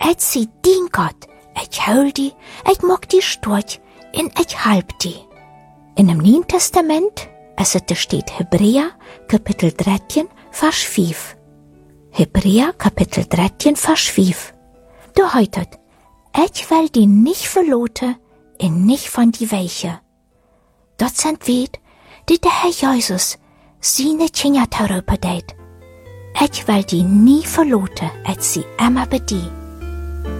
et si din God, et hul die, et mok die stort, en et halb die. In dem Neuen Testament, es steht Hebräer, Kapitel 13, Vers 5. Hebräer, Kapitel 13, Vers 5. Da heißt et will die nicht verloten, en nicht von die Weiche. Dat sind wir, die der Herr Jesus seine Kinder darüber deit. Et will die nie verloten, et sie immer bei die.